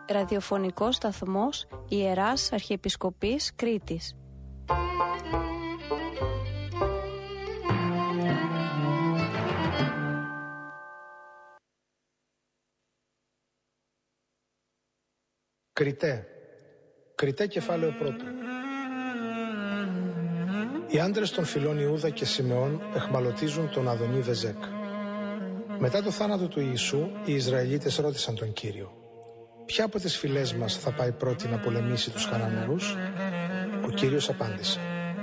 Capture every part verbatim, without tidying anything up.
ραδιοφωνικός σταθμός Ιεράς Αρχιεπισκοπής Κρήτης. Κριτέ. Κριτέ κεφάλαιο πρώτο. Οι άντρες των φυλών Ιούδα και Σιμεών εχμαλωτίζουν τον Αδονί Βεζέκ. Μετά το θάνατο του Ιησού, οι Ισραηλίτες ρώτησαν τον Κύριο: ποια από τις φυλές μας θα πάει πρώτη να πολεμήσει τους Χαναναίους? Ο Κύριος απάντησε: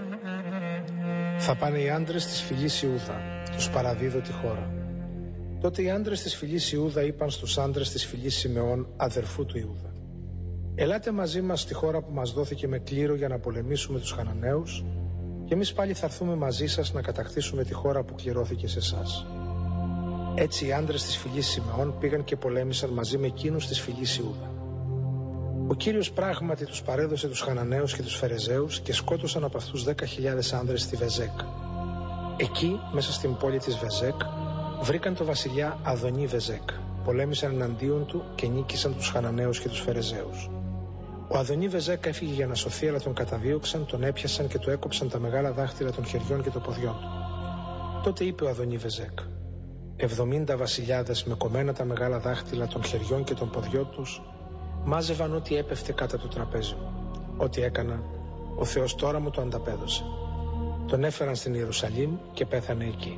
θα πάνε οι άντρες της φυλής Ιούδα, τους παραδίδω τη χώρα. Τότε οι άντρες της φυλής Ιούδα είπαν στους άντρες της φυλής Σιμεών, αδερφού του Ιούδα: ελάτε μαζί μας στη χώρα που μας δόθηκε με κλήρο για να πολεμήσουμε τους Χαναναίους, και εμείς πάλι θα έρθουμε μαζί σας να κατακτήσουμε τη χώρα που κληρώθηκε σε εσάς. Έτσι οι άντρες της φυλής Σιμεών πήγαν και πολέμησαν μαζί με εκείνους της φυλής Ιούδα. Ο Κύριος πράγματι τους παρέδωσε τους Χαναναίους και τους Φερεζαίους και σκότωσαν από αυτούς δέκα χιλιάδες άνδρες στη Βεζέκ. Εκεί, μέσα στην πόλη της Βεζέκ, βρήκαν το βασιλιά Αδονί Βεζέκ, πολέμησαν εναντίον του και νίκησαν τους Χαναναίους και τους Φερεζαίους. Ο Αδονί Βεζέκ έφυγε για να σωθεί, αλλά τον καταδίωξαν, τον έπιασαν και του έκοψαν τα μεγάλα δάχτυλα των χεριών και των ποδιών του. Τότε είπε ο Αδονί Βεζέκ: εβδομήντα βασιλιάδες με κομμένα τα μεγάλα δάχτυλα των χεριών και των ποδιών τους μάζευαν ό,τι έπεφτε κάτω από το τραπέζι μου. Ό,τι έκανα, ο Θεός τώρα μου το ανταπέδωσε. Τον έφεραν στην Ιερουσαλήμ και πέθανε εκεί.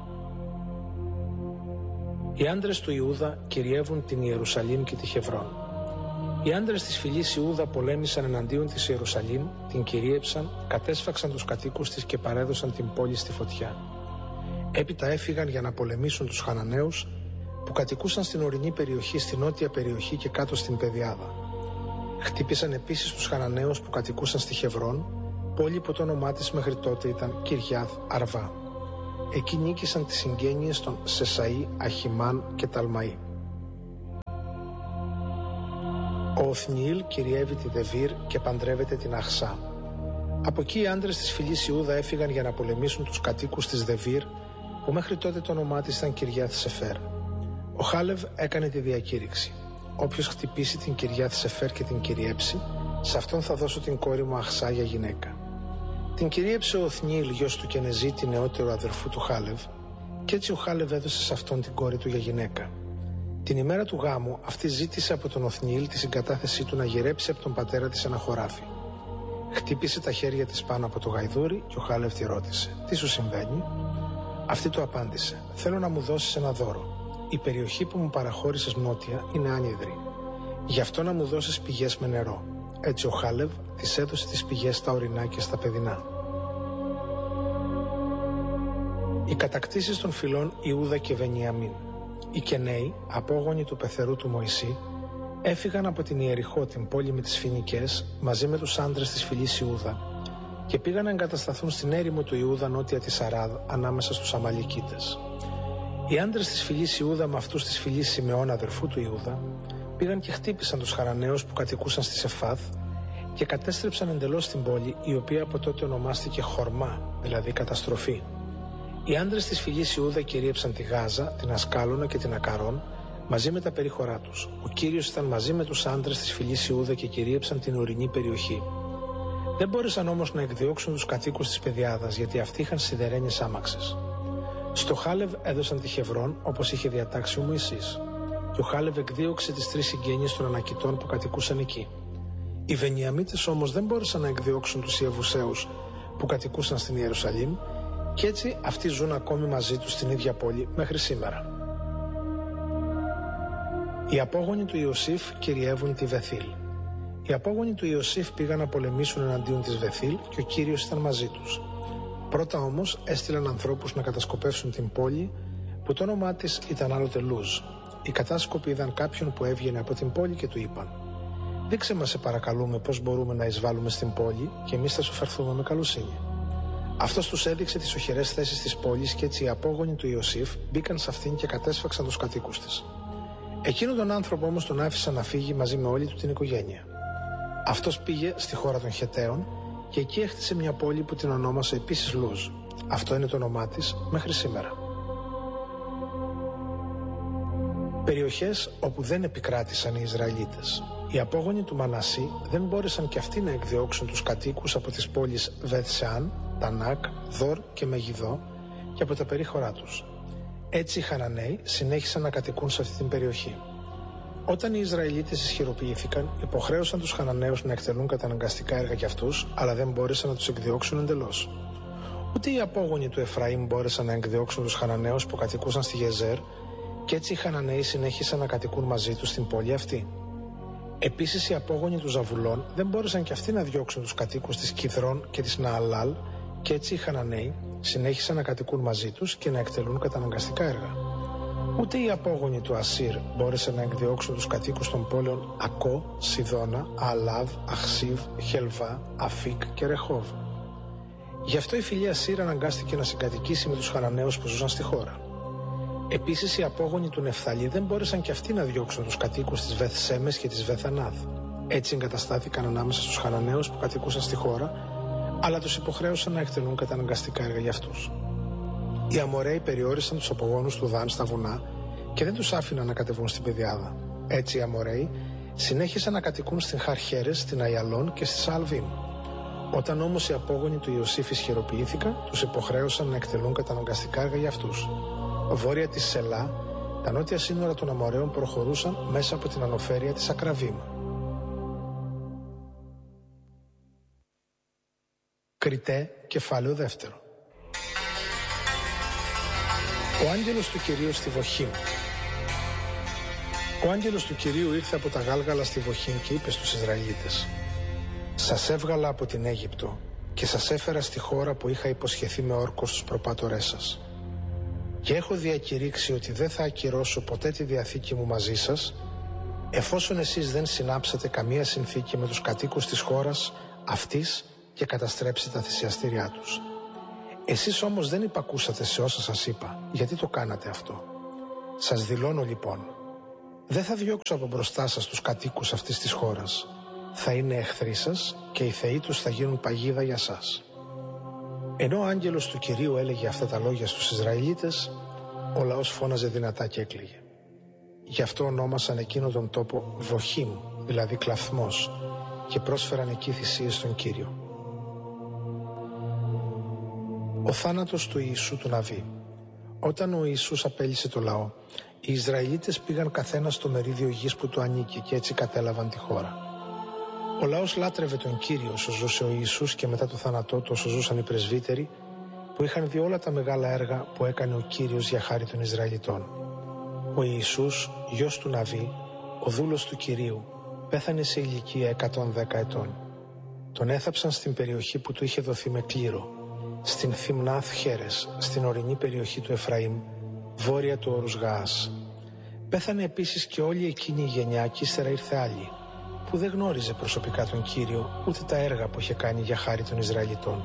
Οι άντρες του Ιούδα κυριεύουν την Ιερουσαλήμ και τη Χεβρών. Οι άντρες της φυλής Ιούδα πολέμησαν εναντίον της Ιερουσαλήμ, την κυρίεψαν, κατέσφαξαν τους κατοίκους της και παρέδωσαν την πόλη στη φωτιά. Έπειτα έφυγαν για να πολεμήσουν τους Χαναναίους που κατοικούσαν στην ορεινή περιοχή, στην νότια περιοχή και κάτω στην Πεδιάδα. Χτύπησαν επίσης τους Χαναναίους που κατοικούσαν στη Χεβρών, πόλη που το όνομά της μέχρι τότε ήταν Κυριάθ Αρβά. Εκεί νίκησαν τις συγγένειες των Σεσαΐ, Αχιμάν και Ταλμαΐ. Ο Οθνιήλ κυριεύει τη Δεβίρ και παντρεύεται την Αχσά. Από εκεί οι άντρες της φυλής Ιούδα έφυγαν για να πολεμήσουν τους κατοίκους της Δεβίρ, που μέχρι τότε το όνομά της ήταν Κυριάθ Σεφέρ. Ο Χάλευ έκανε τη διακήρυξη: όποιος χτυπήσει την Κυριάθ Σεφέρ και την κυριέψει, σε αυτόν θα δώσω την κόρη μου Αχσά για γυναίκα. Την κυρίεψε ο Οθνιήλ, γιος του Κενεζή, την νεότερου αδερφού του Χάλευ, και έτσι ο Χάλευ έδωσε σε αυτόν την κόρη του για γυναίκα. Την ημέρα του γάμου, αυτή ζήτησε από τον Οθνιήλ τη συγκατάθεσή του να γυρέψει από τον πατέρα της ένα χωράφι. Χτύπησε τα χέρια της πάνω από το γαϊδούρι και ο Χάλευ τη ρώτησε: τι σου συμβαίνει? Αυτή του απάντησε: θέλω να μου δώσεις ένα δώρο. Η περιοχή που μου παραχώρησες νότια είναι άνυδρη. Γι' αυτό να μου δώσεις πηγές με νερό. Έτσι ο Χάλευ της έδωσε τις πηγές στα ορεινά και στα παιδινά. Οι κατακτήσεις των φυλών Ιούδα και Βενιαμίν. Οι Κεναίοι, απόγονοι του πεθερού του Μωυσή, έφυγαν από την Ιεριχώ, την πόλη με τις Φοινικές, μαζί με τους άντρες της φυλής Ιούδα και πήγαν να εγκατασταθούν στην έρημο του Ιούδα νότια της Αράδ, ανάμεσα στους Αμαλικίτες. Οι άντρες της φυλής Ιούδα με αυτούς της φυλής Σιμεών, αδερφού του Ιούδα, πήγαν και χτύπησαν τους Χαραναίους που κατοικούσαν στη Σεφάθ και κατέστρεψαν εντελώς την πόλη, η οποία από τότε ονομάστηκε Χορμά, δηλαδή καταστροφή. Οι άντρες της φυλής Ιούδα κυρίεψαν τη Γάζα, την Ασκάλωνα και την Ακαρών μαζί με τα περίχωρά τους. Ο Κύριος ήταν μαζί με τους άντρες της φυλής Ιούδα και κυρίεψαν την ορεινή περιοχή. Δεν μπόρεσαν όμως να εκδιώξουν τους κατοίκους της Πεδιάδας, γιατί αυτοί είχαν σιδερένιες άμαξες. Στο Χάλευ έδωσαν τη Χεβρών, όπως είχε διατάξει ο Μωυσής. Και ο Χάλευ εκδίωξε τις τρεις συγγένειες των Ανακητών που κατοικούσαν εκεί. Οι Βενιαμίτες όμως δεν μπόρεσαν να εκδιώξουν τους Ιεβουσαίους που κατοικούσαν στην Ιερουσαλήμ, και έτσι αυτοί ζουν ακόμη μαζί τους στην ίδια πόλη μέχρι σήμερα. Οι απόγονοι του Ιωσήφ κυριεύουν τη Βεθήλ. Οι απόγονοι του Ιωσήφ πήγαν να πολεμήσουν εναντίον της Βεθήλ και ο Κύριος ήταν μαζί τους. Πρώτα όμως έστειλαν ανθρώπους να κατασκοπεύσουν την πόλη, που το όνομά της ήταν άλλοτε Λούζ. Οι κατάσκοποι είδαν κάποιον που έβγαινε από την πόλη και του είπαν: «Δείξε μας, σε παρακαλούμε, πώς μπορούμε να εισβάλλουμε στην πόλη και εμείς θα σου φερθούμε με καλοσύνη». Αυτός τους έδειξε τις οχυρές θέσεις της πόλης και έτσι οι απόγονοι του Ιωσήφ μπήκαν σε αυτήν και κατέσφαξαν τους κατοίκους της. Εκείνον τον άνθρωπο όμως τον άφησαν να φύγει μαζί με όλη του την οικογένεια. Αυτός πήγε στη χώρα των Χεταίων και εκεί έχτισε μια πόλη που την ονόμασε επίσης Λούζ. Αυτό είναι το όνομά της μέχρι σήμερα. Περιοχές όπου δεν επικράτησαν οι Ισραηλίτες. Οι απόγονοι του Μανασί δεν μπόρεσαν και αυτοί να εκδιώξουν τους κατοίκους από τις πόλεις Βεθσεάν, Τανάκ, Δόρ και Μεγιδό και από τα περίχωρά τους. Έτσι οι Χαναναίοι συνέχισαν να κατοικούν σε αυτή την περιοχή. Όταν οι Ισραηλίτες ισχυροποιήθηκαν, υποχρέωσαν τους Χαναναίους να εκτελούν καταναγκαστικά έργα για αυτούς, αλλά δεν μπόρεσαν να τους εκδιώξουν εντελώς. Ούτε οι απόγονοι του Εφραήμ μπόρεσαν να εκδιώξουν τους Χαναναίους που κατοικούσαν στη Γεζέρ, και έτσι οι Χαναναίοι συνέχισαν να κατοικούν μαζί τους στην πόλη αυτή. Επίσης, οι απόγονοι του Ζαβουλών δεν μπόρεσαν και αυτοί να διώξουν τους κατοίκους της Κιδρών και της Νααλάλ, και έτσι οι Χαναναίοι συνέχισαν να κατοικούν μαζί τους και να εκτελούν καταναγκαστικά έργα. Ούτε οι απόγονοι του Ασύρ μπόρεσαν να εκδιώξουν τους κατοίκους των πόλεων Ακό, Σιδώνα, Αλάβ, Αχσίβ, Χελβά, Αφίκ και Ρεχόβ. Γι' αυτό η φυλή Ασύρ αναγκάστηκε να συγκατοικήσει με τους Χαναναίους που ζούσαν στη χώρα. Επίσης, οι απόγονοι του Νεφθαλή δεν μπόρεσαν και αυτοί να διώξουν τους κατοίκους της Βεθσέμες και της Βεθανάδ. Έτσι εγκαταστάθηκαν ανάμεσα στους Χαναναίους που κατοικούσαν στη χώρα, αλλά τους υποχρέωσαν να εκτελούν καταναγκαστικά έργα για αυτούς. Οι Αμοραίοι περιόρισαν τους απογόνους του Δάν στα βουνά και δεν τους άφηναν να κατεβούν στην πεδιάδα. Έτσι οι Αμοραίοι συνέχισαν να κατοικούν στην Χαρχέρες, στην Αϊαλών και στη Σαλβίμ. Όταν όμως οι απόγονοι του Ιωσήφ ισχυροποιήθηκαν, τους υποχρέωσαν να εκτελούν καταναγκαστικά έργα για αυτούς. Βόρεια της Σελά, τα νότια σύνορα των Αμοραίων προχωρούσαν μέσα από την ανοφέρεια της Ακραβίμ. Κριτέ, κεφάλαιο δεύτερο. Ο άγγελος του Κυρίου στη Βοχήμ. Ο άγγελος του Κυρίου ήρθε από τα Γάλγαλα στη Βοχήμ και είπε στους Ισραηλίτες: «Σας έβγαλα από την Αίγυπτο και σας έφερα στη χώρα που είχα υποσχεθεί με όρκο στους προπάτορές σας. Και έχω διακηρύξει ότι δεν θα ακυρώσω ποτέ τη διαθήκη μου μαζί σας, εφόσον εσείς δεν συνάψετε καμία συνθήκη με τους κατοίκους της χώρας αυτής και καταστρέψετε τα θυσιαστήριά τους. Εσείς όμως δεν υπακούσατε σε όσα σας είπα. Γιατί το κάνατε αυτό? Σας δηλώνω λοιπόν, δεν θα διώξω από μπροστά σας τους κατοίκους αυτής της χώρας. Θα είναι εχθροί σας και οι θεοί τους θα γίνουν παγίδα για σας». Ενώ ο άγγελος του Κυρίου έλεγε αυτά τα λόγια στους Ισραηλίτες, ο λαός φώναζε δυνατά και έκλαιγε. Γι' αυτό ονόμασαν εκείνο τον τόπο Βοχήμ, δηλαδή κλαθμός, και πρόσφεραν εκεί θυσίες στον Κύριο. Ο θάνατος του Ιησού του Ναβί. Όταν ο Ιησούς απέλυσε το λαό, οι Ισραηλίτες πήγαν καθένα στο μερίδιο γης που του ανήκει και έτσι κατέλαβαν τη χώρα. Ο λαός λάτρευε τον Κύριο όσο ζούσε ο Ιησούς και μετά το θάνατό του όσο ζούσαν οι πρεσβύτεροι, που είχαν δει όλα τα μεγάλα έργα που έκανε ο Κύριος για χάρη των Ισραηλιτών. Ο Ιησούς, γιος του Ναβί, ο δούλος του Κυρίου, πέθανε σε ηλικία εκατόν δέκα ετών. Τον έθαψαν στην περιοχή που του είχε δοθεί με κλήρο, στην Θιμνάθ Χέρες, στην ορεινή περιοχή του Εφραήμ, βόρεια του όρους Γαάς. Πέθανε επίσης και όλη εκείνη η γενιά και ύστερα ήρθε άλλη, που δεν γνώριζε προσωπικά τον Κύριο ούτε τα έργα που είχε κάνει για χάρη των Ισραηλιτών.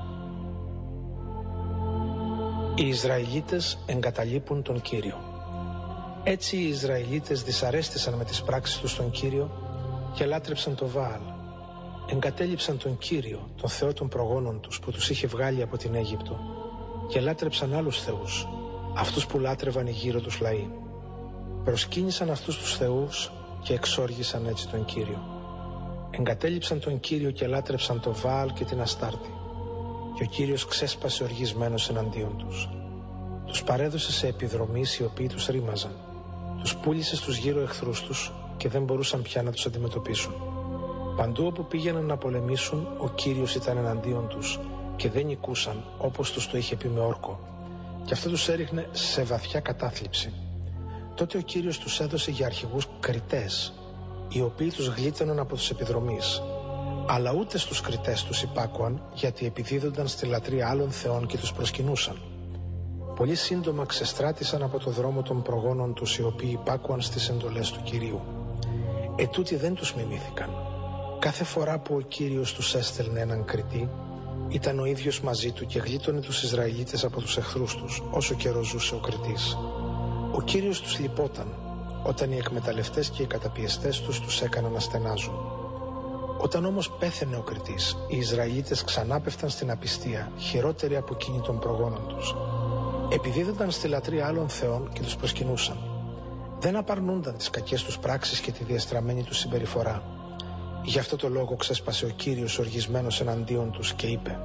Οι Ισραηλίτες εγκαταλείπουν τον Κύριο. Έτσι οι Ισραηλίτες δυσαρέστησαν με τις πράξεις τους τον Κύριο και λάτρεψαν το Βάαλ. Εγκατέλειψαν τον Κύριο, τον Θεό των προγόνων τους που τους είχε βγάλει από την Αίγυπτο, και λάτρεψαν άλλους θεούς, αυτούς που λάτρευαν οι γύρω τους λαοί. Προσκύνησαν αυτούς τους θεούς και εξόργησαν έτσι τον Κύριο. Εγκατέλειψαν τον Κύριο και λάτρεψαν το Βάαλ και την Αστάρτη. Και ο Κύριος ξέσπασε οργισμένος εναντίον τους. Τους παρέδωσε σε επιδρομείς οι οποίοι τους ρήμαζαν. Τους πούλησε στους γύρω εχθρούς τους και δεν μπορούσαν πια να τους αντιμετωπίσουν. Παντού όπου πήγαιναν να πολεμήσουν, ο Κύριος ήταν εναντίον τους και δεν νικούσαν όπως τους το είχε πει με όρκο. Και αυτό τους έριχνε σε βαθιά κατάθλιψη. Τότε ο Κύριος τους έδωσε για αρχηγούς κριτές, οι οποίοι τους γλίτωναν από τους επιδρομείς. Αλλά ούτε στους κριτές τους υπάκουαν, γιατί επιδίδονταν στη λατρεία άλλων θεών και τους προσκυνούσαν. Πολύ σύντομα ξεστράτησαν από το δρόμο των προγόνων τους, οι οποίοι υπάκουαν στις εντολές του Κυρίου. Ετούτοι δεν τους μιμήθηκαν. Κάθε φορά που ο Κύριος τους έστελνε έναν κριτή, ήταν ο ίδιος μαζί του και γλίτωνε τους Ισραηλίτες από τους εχθρούς τους, όσο καιρό ζούσε ο κριτής. Ο Κύριος τους λυπόταν, όταν οι εκμεταλλευτές και οι καταπιεστές τους τους έκαναν να στενάζουν. Όταν όμως πέθαινε ο κριτής, οι Ισραηλίτες ξανά πέφταν στην απιστία, χειρότερη από εκείνη των προγόνων τους. Επιδίδονταν στη λατρεία άλλων θεών και τους προσκυνούσαν. δεν απαρνούνταν τις κακές τους πράξεις και τη διαστραμμένη τους συμπεριφορά. Γι' αυτό το λόγο ξέσπασε ο Κύριος οργισμένος εναντίον τους και είπε: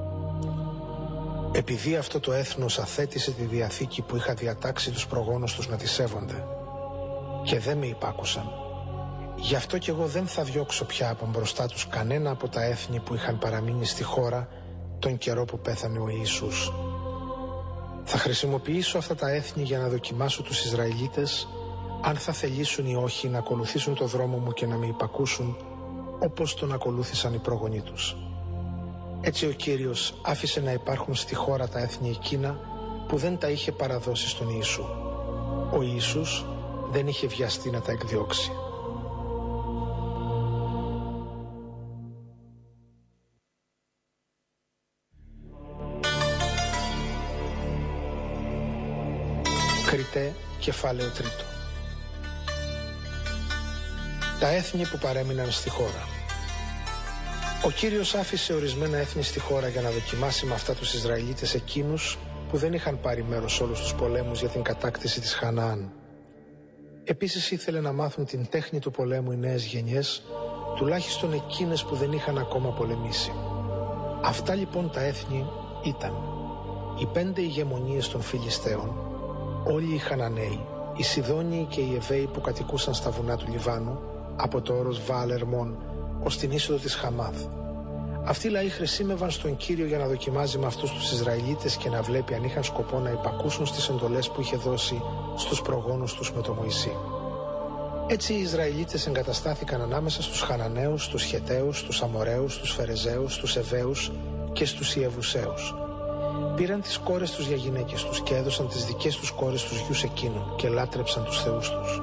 «Επειδή αυτό το έθνος αθέτησε τη Διαθήκη που είχα διατάξει τους προγόνους τους να τη σέβονται και δεν με υπάκουσαν, γι' αυτό κι εγώ δεν θα διώξω πια από μπροστά τους κανένα από τα έθνη που είχαν παραμείνει στη χώρα τον καιρό που πέθανε ο Ιησούς. Θα χρησιμοποιήσω αυτά τα έθνη για να δοκιμάσω τους Ισραηλίτες αν θα θελήσουν ή όχι να ακολουθήσουν το δρόμο μου και να με υπακούσουν όπως τον ακολούθησαν οι πρόγονοί τους». Έτσι ο Κύριος άφησε να υπάρχουν στη χώρα τα έθνη εκείνα που δεν τα είχε παραδώσει στον Ιησού. Ο Ιησούς δεν είχε βιαστεί να τα εκδιώξει. Κριτέ, κεφάλαιο τρίτο. Τα έθνη που παρέμειναν στη χώρα. Ο Κύριος άφησε ορισμένα έθνη στη χώρα για να δοκιμάσει με αυτά τους Ισραηλίτες εκείνους που δεν είχαν πάρει μέρος σε όλους τους πολέμους για την κατάκτηση της Χαναάν. Επίσης ήθελε να μάθουν την τέχνη του πολέμου οι νέες γενιές, τουλάχιστον εκείνες που δεν είχαν ακόμα πολεμήσει. Αυτά λοιπόν τα έθνη ήταν οι πέντε ηγεμονίες των Φιλιστέων, όλοι οι Χαναναίοι, οι Σιδόνιοι και οι Εβαίοι που κατοικούσαν στα βουνά του Λιβάνου, από το όρος Βαάλ Ερμών ως την είσοδο της Χαμάθ. Αυτοί οι λαοί χρησίμευαν στον Κύριο για να δοκιμάζει με αυτούς τους Ισραηλίτες και να βλέπει αν είχαν σκοπό να υπακούσουν στις εντολές που είχε δώσει στους προγόνους τους με τον Μωυσή. Έτσι οι Ισραηλίτες εγκαταστάθηκαν ανάμεσα στους Χαναναίους, στους Χεταίους, στους Αμοραίους, στους Φερεζαίους, στους Εβαίους και στους Ιεβουσαίους. Πήραν τις κόρες τους για γυναίκες τους και έδωσαν τις δικές τους κόρες στους γιους εκείνων και λάτρεψαν τους θεούς τους.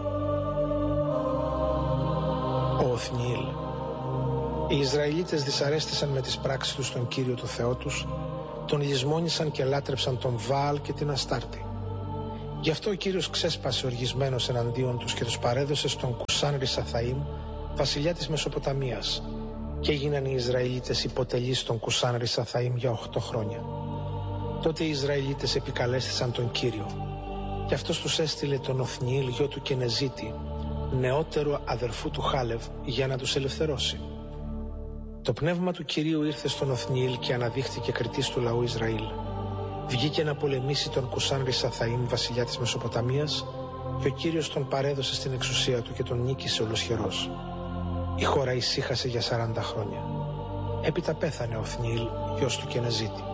Ο Οθνιήλ. Οι Ισραηλίτες δυσαρέστησαν με τις πράξεις τους τον Κύριο του Θεό τους, τον λησμόνησαν και λάτρεψαν τον Βαάλ και την Αστάρτη. Γι' αυτό ο Κύριος ξέσπασε οργισμένος εναντίον τους και τους παρέδωσε στον Κουσάν Ρισαθαΐμ, βασιλιά της Μεσοποταμίας, και έγιναν οι Ισραηλίτες υποτελείς στον Κουσάν Ρισαθαΐμ για οχτώ χρόνια. Τότε οι Ισραηλίτες επικαλέστησαν τον Κύριο, και αυτός τους έστειλε τον Οθνιήλ γιο του Κενεζίτη, νεότερο αδερφού του Χάλευ, για να τους ελευθερώσει. Το πνεύμα του Κυρίου ήρθε στον Οθνιήλ και αναδείχθηκε κριτής του λαού Ισραήλ. Βγήκε να πολεμήσει τον Κουσάν Ρισαθαΐμ, βασιλιά της Μεσοποταμίας, και ο Κύριος τον παρέδωσε στην εξουσία του και τον νίκησε ολοσχερός. Η χώρα ησύχασε για σαράντα χρόνια. Έπειτα πέθανε ο Οθνιήλ, γιος του Κενεζίτη.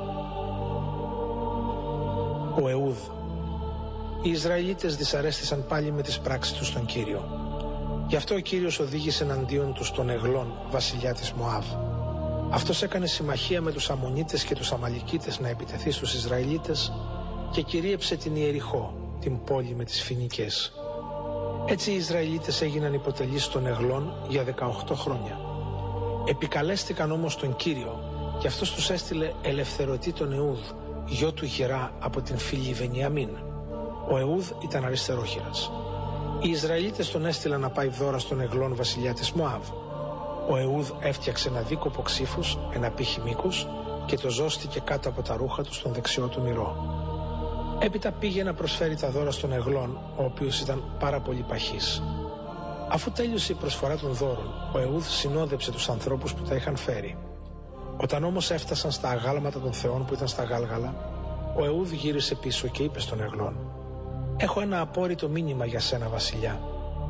Ο Εούδ. Οι Ισραηλίτες δυσαρέστησαν πάλι με τις πράξεις τους στον Κύριο. Γι' αυτό ο Κύριος οδήγησε εναντίον τους τον Εγλόν, βασιλιά της Μωάβ. Αυτός έκανε συμμαχία με τους Αμμονίτες και τους Αμαλικίτες να επιτεθεί στους Ισραηλίτες και κυρίεψε την Ιεριχώ, την πόλη με τις φοινικές. Έτσι οι Ισραηλίτες έγιναν υποτελείς των Εγλών για δεκαοκτώ χρόνια. Επικαλέστηκαν όμως τον Κύριο και αυτός τους έστειλε ελευθερωτή τον Εούδ, γιο του Γερά από την φύλη Βενιαμίν. Ο Εούδ ήταν αριστερόχειρας. Οι Ισραηλίτες τον έστειλαν να πάει δώρα στον Εγλόν, βασιλιά της Μωάβ. Ο Εούδ έφτιαξε ένα δίκοπο ξύφους, ένα πύχη μήκους, και το ζώστηκε κάτω από τα ρούχα του στον δεξιό του μυρό. Έπειτα πήγε να προσφέρει τα δώρα στον Εγλόν, ο οποίος ήταν πάρα πολύ παχής. Αφού τέλειωσε η προσφορά των δώρων, ο Εούδ συνόδεψε τους ανθρώπους που τα είχαν φέρει. Όταν όμως έφτασαν στα αγάλματα των θεών που ήταν στα γάλγαλα, ο Εούδ γύρισε πίσω και είπε στον Εγλόν: «Έχω ένα απόρριτο μήνυμα για σένα, βασιλιά».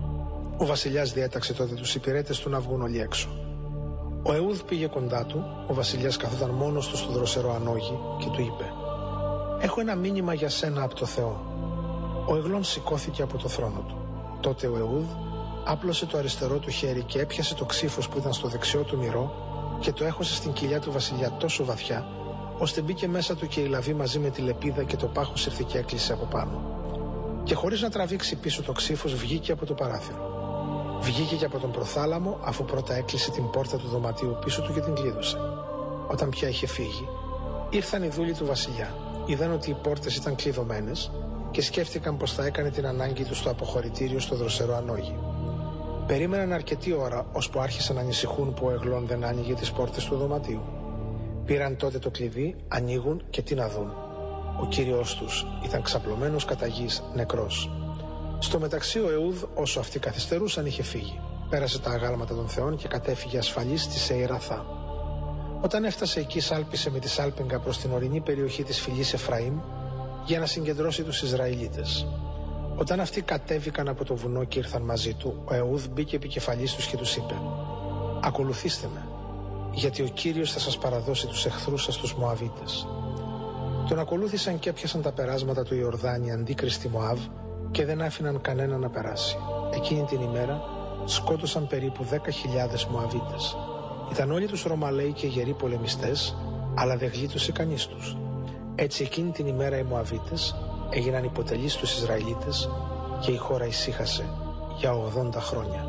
Ο βασιλιάς διέταξε τότε τους υπηρέτες του να βγουν όλοι έξω. Ο Εούδ πήγε κοντά του, ο βασιλιάς καθόταν μόνος του στο δροσερό ανόγι και του είπε: «Έχω ένα μήνυμα για σένα από το Θεό». Ο Εγλόν σηκώθηκε από το θρόνο του. Τότε ο Εούδ άπλωσε το αριστερό του χέρι και έπιασε το ξύφος που ήταν στο δεξιό του μυρό και το έχωσε στην κοιλιά του βασιλιά τόσο βαθιά, ώστε μπήκε μέσα του και η λαβή μαζί με τη λεπίδα και το πάχος ήρθε και έκλεισε από πάνω. Και χωρίς να τραβήξει πίσω το ξύφος, βγήκε από το παράθυρο. Βγήκε και από τον προθάλαμο, αφού πρώτα έκλεισε την πόρτα του δωματίου πίσω του και την κλείδωσε. Όταν πια είχε φύγει, ήρθαν οι δούλοι του βασιλιά, είδαν ότι οι πόρτες ήταν κλειδωμένες και σκέφτηκαν πως θα έκανε την ανάγκη του στο αποχωρητήριο στο δροσερό ανόγι. Περίμεναν αρκετή ώρα, ώσπου άρχισαν να ανησυχούν που ο Εγλόν δεν άνοιγε τις πόρτες του δωματίου. Πήραν τότε το κλειδί, ανοίγουν και τι να δουν. Ο κύριος τους ήταν ξαπλωμένος κατά γης, νεκρός. Στο μεταξύ ο Εούδ, όσο αυτοί καθυστερούσαν, είχε φύγει. Πέρασε τα αγάλματα των θεών και κατέφυγε ασφαλής στη Σεϊραθά. Όταν έφτασε εκεί, σάλπισε με τη σάλπιγγα προς την ορεινή περιοχή της φυλής Εφραήμ για να συγκεντρώσει τους Ισραηλίτες. Όταν αυτοί κατέβηκαν από το βουνό και ήρθαν μαζί του, ο Εούδ μπήκε επικεφαλής τους και τους είπε: «Ακολουθήστε με, γιατί ο Κύριος θα σας παραδώσει τους εχθρούς σας τους Μωαβίτες». Τον ακολούθησαν και έπιασαν τα περάσματα του Ιορδάνη αντίκριστη Μωάβ και δεν άφηναν κανένα να περάσει. Εκείνη την ημέρα σκότωσαν περίπου δέκα χιλιάδες Μωαβίτες. Ήταν όλοι τους Ρωμαλαίοι και γεροί πολεμιστές, αλλά δεν γλίτωσε κανείς τους. Έτσι εκείνη την ημέρα οι Μωαβίτες έγιναν υποτελείς στους Ισραηλίτες και η χώρα ησύχασε για ογδόντα χρόνια.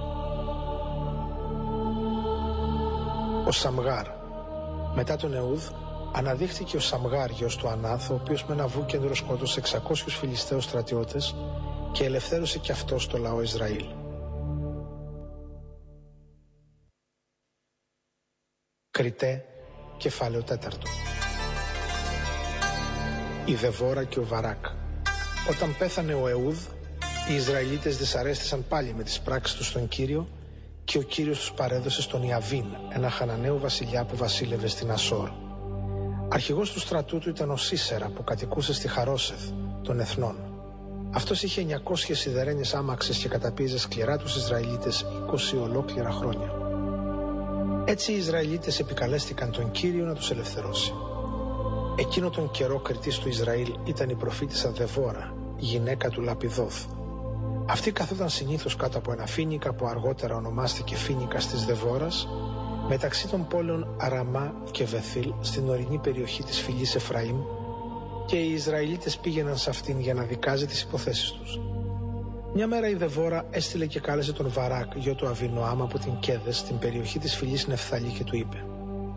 Ο Σαμγάρ. Μετά τον Εούδ αναδείχθηκε ο Σαμγάρ, γιος του Ανάθ, ο οποίος με ένα βούκεντρο σκότωσε εξακόσιους Φιλιστέους στρατιώτες και ελευθέρωσε και αυτός το λαό Ισραήλ. Κριτέ, κεφάλαιο τέταρτο. Η Δεβόρα και ο Βαράκ. Όταν πέθανε ο Εούδ, οι Ισραηλίτες δυσαρέστησαν πάλι με τις πράξεις τους στον Κύριο και ο Κύριος τους παρέδωσε στον Ιαβίν, ένα Χαναναίο βασιλιά που βασίλευε στην Ασόρ. Αρχηγός του στρατού του ήταν ο Σίσερα που κατοικούσε στη Χαρόσεθ των Εθνών. Αυτός είχε εννιακόσιες σιδερένιες άμαξες και καταπίεζε σκληρά τους Ισραηλίτες είκοσι ολόκληρα χρόνια. Έτσι οι Ισραηλίτες επικαλέστηκαν τον Κύριο να τους ελευθερώσει. Εκείνο τον καιρό κριτής του Ισραήλ ήταν η προφήτισσα Δεβόρα, γυναίκα του Λαπιδόθ. Αυτή καθόταν συνήθως κάτω από ένα φοίνικα που αργότερα ονομάστηκε φοίνικας της Δεβόρας, μεταξύ των πόλεων Αραμά και Βεθήλ στην ορεινή περιοχή της φυλής Εφραήμ, και οι Ισραηλίτες πήγαιναν σε αυτήν για να δικάζει τις υποθέσεις τους. Μια μέρα η Δεβόρα έστειλε και κάλεσε τον Βαράκ, γιο του Αβινωάμ, από την Κέδες, στην περιοχή της φυλής Νεφθαλή, και του είπε: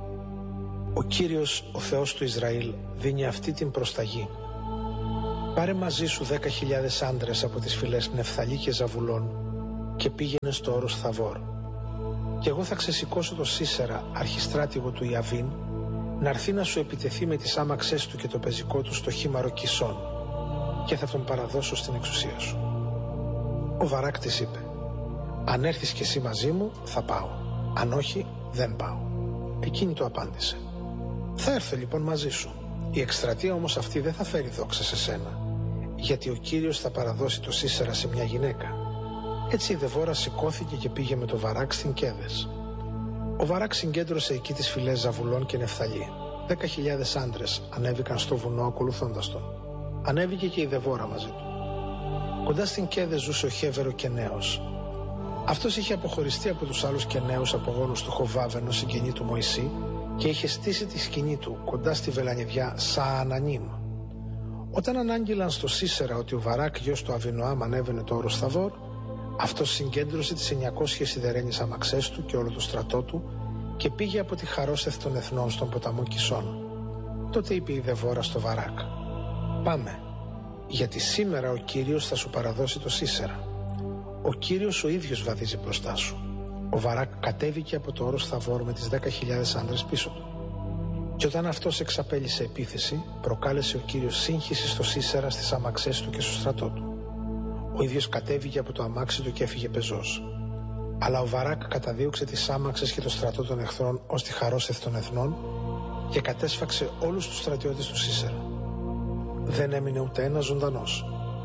«Ο Κύριος, ο Θεός του Ισραήλ, δίνει αυτή την προσταγή. Πάρε μαζί σου δέκα χιλιάδες άντρες από τις φυλές Νεφθαλή και Ζαβουλών και πήγαινε στο όρος Θαβόρ. Και εγώ θα ξεσηκώσω το Σίσερα, αρχιστράτηγο του Ιαβίν, να έρθει να σου επιτεθεί με τις άμαξές του και το πεζικό του στο χήμαρο Κισών, και θα τον παραδώσω στην εξουσία σου». Ο Βαράκ της είπε: «Αν έρθεις κι εσύ μαζί μου, θα πάω. Αν όχι, δεν πάω». Εκείνη του απάντησε: «Θα έρθω λοιπόν μαζί σου. Η εκστρατεία όμως αυτή δεν θα φέρει δόξα σε σένα, γιατί ο Κύριος θα παραδώσει το Σίσερα σε μια γυναίκα». Έτσι η Δεβόρα σηκώθηκε και πήγε με το Βαράκ στην Κέδες. Ο Βαράκ συγκέντρωσε εκεί τις φυλές Ζαβουλών και Νεφθαλή. Δέκα χιλιάδες άντρες ανέβηκαν στο βουνό ακολουθώντας τον. Ανέβηκε και η Δεβόρα μαζί του. Κοντά στην Κέδες ζούσε ο Χέβερο Κενέος. Αυτός είχε αποχωριστεί από τους άλλους Κενέους απογόνους του Χοβάβ, ενός συγγενή του Μωυσή, και είχε στήσει τη σκηνή του κοντά στη βελανιδιά Σαανανίμ. Όταν ανάγγειλαν στο Σίσερα ότι ο Βαράκ, γιος του Αβινωάμ, ανέβαινε το όρος Θαβόρ, αυτός συγκέντρωσε τις εννιακόσιες σιδερένιες αμαξές του και όλο το στρατό του και πήγε από τη Χαρόσεθ των Εθνών στον ποταμό Κισών. Τότε είπε η Δεβόρα στο Βαράκ: «Πάμε, γιατί σήμερα ο Κύριος θα σου παραδώσει το Σίσερα. Ο Κύριος ο ίδιος βαδίζει μπροστά σου». Ο Βαράκ κατέβηκε από το όρος Θαβόρ με τις δέκα χιλιάδες άντρες πίσω του. Και όταν αυτός εξαπέλυσε επίθεση, προκάλεσε ο Κύριος σύγχυση στο Σίσερα, στις αμαξές του και στο στρατό του. Ο ίδιος κατέβηκε από το αμάξι του και έφυγε πεζός. Αλλά ο Βαράκ καταδίωξε τις άμαξες και το στρατό των εχθρών ως τη Χαρόσεθ των Εθνών και κατέσφαξε όλους τους στρατιώτες του Σίσερα. Δεν έμεινε ούτε ένας ζωντανός.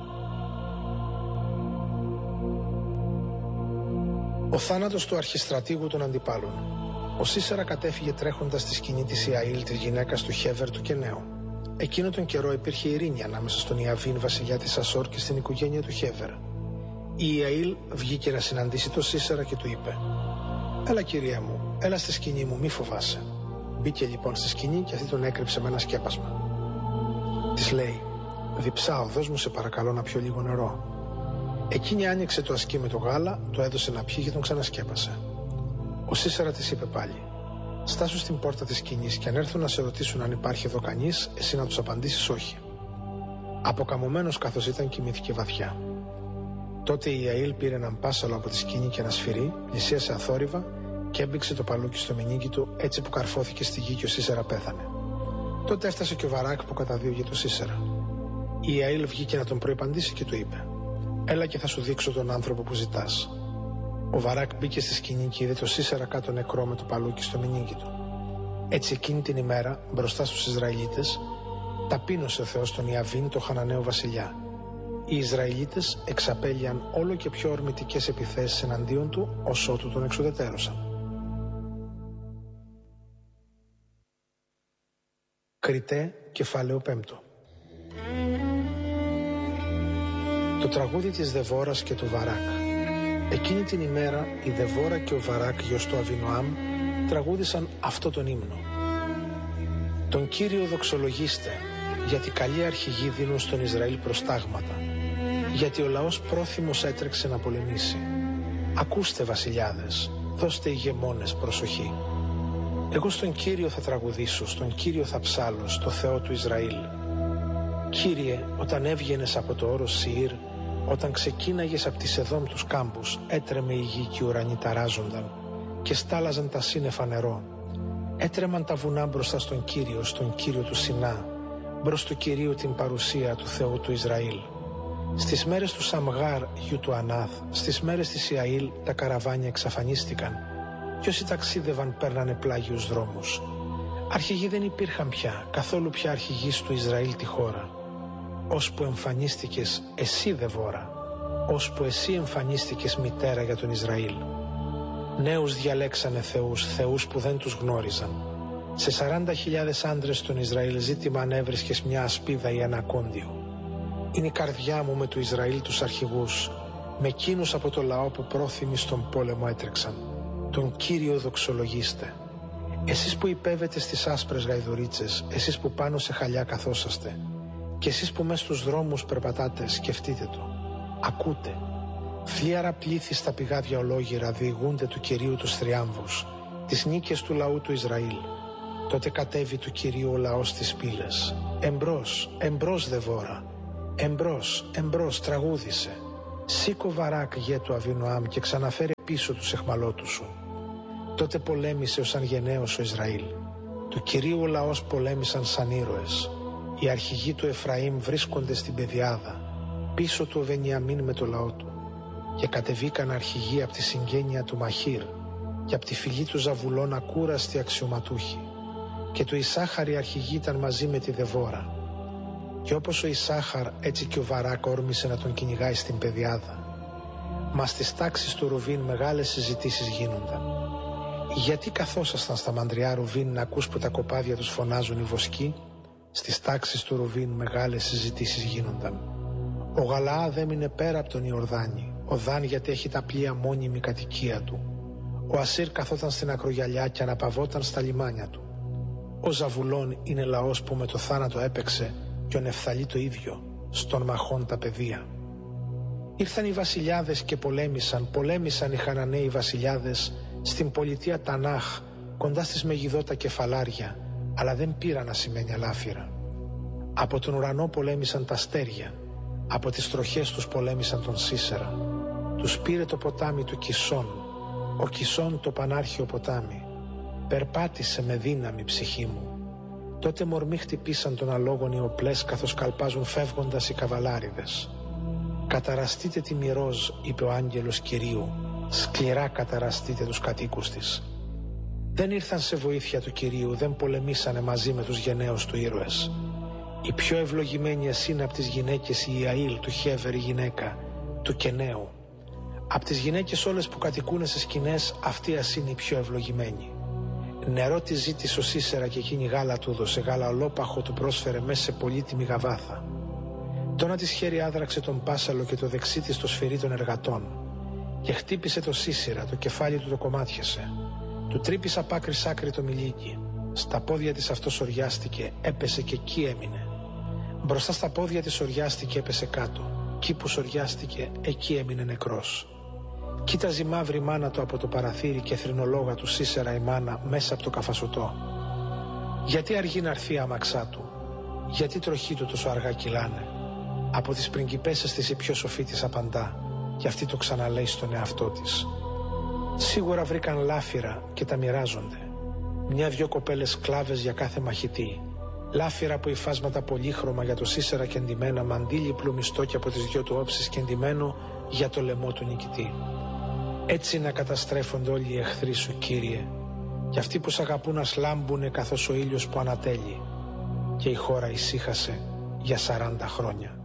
Ο θάνατος του αρχιστρατήγου των αντιπάλων. Ο Σίσερα κατέφυγε τρέχοντας στη σκηνή της Ιαήλ, της γυναίκας του Χέβερ του Κενέου. Εκείνο τον καιρό υπήρχε ειρήνη ανάμεσα στον Ιαβίν, βασιλιά της Ασόρ, και στην οικογένεια του Χέβερ. Η Ιαήλ βγήκε να συναντήσει τον Σίσερα και του είπε: «Έλα, κύριέ μου, έλα στη σκηνή μου, μη φοβάσαι». Μπήκε λοιπόν στη σκηνή και αυτή τον έκρυψε με ένα σκέπασμα. Της λέει: «Διψάω, δώσ' μου σε παρακαλώ να πιω λίγο νερό». Εκείνη άνοιξε το ασκή με το γάλα, το έδωσε να πιει και τον ξανασκέπασε. Ο Σίσερα της είπε πάλι: «Στάσου στην πόρτα της σκηνής και αν έρθουν να σε ρωτήσουν αν υπάρχει εδώ κανείς, εσύ να τους απαντήσεις όχι». Αποκαμωμένος καθώς ήταν, κοιμήθηκε βαθιά. Τότε η Ιαήλ πήρε έναν πάσαλο από τη σκηνή και ένα σφυρί, πλησίασε αθόρυβα και έμπηξε το παλούκι στο μενίκι του, έτσι που καρφώθηκε στη γη και ο Σίσερα πέθανε. Τότε έφτασε και ο Βαράκ που καταδίωγε το Σίσερα. Η Ιαήλ βγήκε να τον προϋπαντήσει και του είπε: Έλα και θα σου δείξω τον άνθρωπο που ζητάς. Ο Βαράκ μπήκε στη σκηνή και είδε το Σίσερα κάτω νεκρό με το παλούκι στο μηνύκι του. Έτσι εκείνη την ημέρα, μπροστά στους Ισραηλίτες, ταπείνωσε ο Θεός τον Ιαβίν, το Χαναναίο βασιλιά. Οι Ισραηλίτες εξαπέλυαν όλο και πιο ορμητικές επιθέσεις εναντίον του, ως ότου τον εξουδετερώσαν. Κριτέ, κεφάλαιο πέμπτο. Το τραγούδι της Δεβόρας και του Βαράκ. Εκείνη την ημέρα η Δεβόρα και ο Βαράκ, γιος του Αβινοάμ, τραγούδησαν αυτό τον ύμνο. Τον Κύριο δοξολογήστε, γιατί καλοί αρχηγοί δίνουν στον Ισραήλ προστάγματα, γιατί ο λαός πρόθυμος έτρεξε να πολεμήσει. Ακούστε βασιλιάδες, δώστε ηγεμόνες προσοχή. Εγώ στον Κύριο θα τραγουδήσω, στον Κύριο θα ψάλω, στο Θεό του Ισραήλ. Κύριε, όταν έβγαινες από το όρος Σιήρ, όταν ξεκίναγες από τις Εδόμ τους κάμπους, έτρεμε η γη και οι ουρανοί ταράζονταν και στάλαζαν τα σύννεφα νερό. Έτρεμαν τα βουνά μπροστά στον Κύριο, στον Κύριο του Σινά, μπρος του Κυρίου την παρουσία του Θεού του Ισραήλ. Στις μέρες του Σαμγάρ, γιου του Ανάθ, στις μέρες της Ιαήλ, τα καραβάνια εξαφανίστηκαν κι όσοι ταξίδευαν παίρνανε πλάγιους δρόμους. Αρχηγοί δεν υπήρχαν πια, καθόλου πια αρχηγείς του Ισραήλ τη χώρα. Ώσπου εμφανίστηκες εσύ Δεβόρα, ώσπου εσύ εμφανίστηκες μητέρα για τον Ισραήλ. Νέους διαλέξανε θεούς, θεούς που δεν τους γνώριζαν. Σε σαράντα χιλιάδες άντρες στον Ισραήλ ζήτημα αν έβρισκες μια ασπίδα ή ένα κόντιο. Είναι η καρδιά μου με του Ισραήλ τους αρχηγούς, με εκείνους από το λαό που πρόθυμοι στον πόλεμο έτρεξαν. Τον Κύριο δοξολογήστε. Εσείς που υπέβετε στις άσπρες γαϊδουρίτσες, εσείς που πάνω σε χαλιά καθόσαστε, και εσείς που μες στους δρόμους περπατάτε, σκεφτείτε το. Ακούτε. Φλίαρα πλήθη στα πηγάδια ολόγυρα διηγούνται του Κυρίου τους θριάμβους, τις νίκες του λαού του Ισραήλ. Τότε κατέβη του Κυρίου ο λαός στις πύλες. Εμπρός, εμπρός Δεβόρα, εμπρός, εμπρός τραγούδισε. Σήκω Βαράκ γέ του Αβινοάμ και ξαναφέρε πίσω τους εχμαλώτους σου. Τότε πολέμησε ως ανγενναίος ο Ισραήλ. Του Κυρίου ο λαός πολέμησαν σαν ήρωες. Οι αρχηγοί του Εφραήμ βρίσκονται στην πεδιάδα, πίσω του ο Βενιαμίν με το λαό του. Και κατεβήκαν αρχηγοί από τη συγγένεια του Μαχήρ και από τη φυλή του Ζαβουλών ακούραστοι αξιωματούχοι. Και του Ισάχαρ οι αρχηγοί ήταν μαζί με τη Δεβόρα. Και όπως ο Ισάχαρ, έτσι και ο Βαράκ όρμησε να τον κυνηγάει στην πεδιάδα. Μα στις τάξεις του Ρουβίν μεγάλες συζητήσεις γίνονταν. Γιατί καθόσασταν στα μαντριά Ρουβίν να ακούς που τα κοπάδια τους φωνάζουν οι βοσκοί? Στις τάξεις του Ρουβίν μεγάλες συζητήσεις γίνονταν. Ο Γαλαάδ έμεινε πέρα από τον Ιορδάνη, ο Δάν γιατί έχει τα πλοία μόνιμη κατοικία του. Ο Ασίρ καθόταν στην ακρογιαλιά και αναπαυόταν στα λιμάνια του. Ο Ζαβουλών είναι λαός που με το θάνατο έπαιξε και ο Νεφθαλή το ίδιο, στον μαχών τα πεδία. Ήρθαν οι βασιλιάδες και πολέμησαν, πολέμησαν οι Χαναναίοι βασιλιάδες στην πολιτεία Τανάχ, κοντά στις Μεγιδότα κεφαλάρια, αλλά δεν πήραν ασημένια λάφυρα. Από τον ουρανό πολέμησαν τα αστέρια, από τις τροχές τους πολέμησαν τον Σίσερα. Τους πήρε το ποτάμι του Κισών, ο Κισών το πανάρχιο ποτάμι. Περπάτησε με δύναμη ψυχή μου. Τότε μορμοί χτυπήσαν τον αλόγων οι οπλές καθώς καλπάζουν φεύγοντας οι καβαλάριδες. «Καταραστείτε τη Μυρόζ», είπε ο άγγελος Κυρίου, «σκληρά καταραστείτε τους κατοίκους της». Δεν ήρθαν σε βοήθεια του Κυρίου, δεν πολεμήσανε μαζί με τους γενναίους του ήρωες. Η πιο ευλογημένη εσύ είναι από τις γυναίκες η Ιαήλ, του Χέβερ η γυναίκα, του Κεναίου. Από τις γυναίκες όλες που κατοικούν σε σκηνές, αυτή ας είναι η πιο ευλογημένη. Νερό τη ζήτησε ο Σίσερα και εκείνη γάλα του δώσε, γάλα ολόπαχο του πρόσφερε μέσα σε πολύτιμη γαβάθα. Τόνα της χέρι άδραξε τον πάσαλο και το δεξί της το σφυρί των εργατών. Και χτύπησε το Σίσερα, το κεφάλι του το κομμάτιασε. Του τρύπησε απ' άκρη σ' άκρη το μιλίκι. Στα πόδια της αυτό σοριάστηκε, έπεσε και εκεί έμεινε. Μπροστά στα πόδια της σοριάστηκε, έπεσε κάτω. Εκεί που σοριάστηκε, εκεί έμεινε νεκρός. Κοίταζε η μαύρη μάνα του από το παραθύρι και θρηνολόγα του Σίσερα η μάνα μέσα από το καφασωτό. Γιατί αργεί να έρθει η άμαξά του? Γιατί τροχοί του τόσο αργά κυλάνε? Από τις πριγκιπέσες της η πιο σοφή της απαντά, και αυτή το ξαναλέει στον εαυτό της. Σίγουρα βρήκαν λάφυρα και τα μοιράζονται. Μια-δυο κοπέλες σκλάβες για κάθε μαχητή. Λάφυρα από υφάσματα πολύχρωμα για το Σύσσερα και εντυμένα, μαντίλι πλουμιστό και από τις δυο του όψεις και εντυμένο για το λαιμό του νικητή. Έτσι να καταστρέφονται όλοι οι εχθροί σου, Κύριε, και αυτοί που σ' αγαπούν να σλάμπουνε καθώς ο ήλιος που ανατέλει. Και η χώρα ησύχασε για σαράντα χρόνια.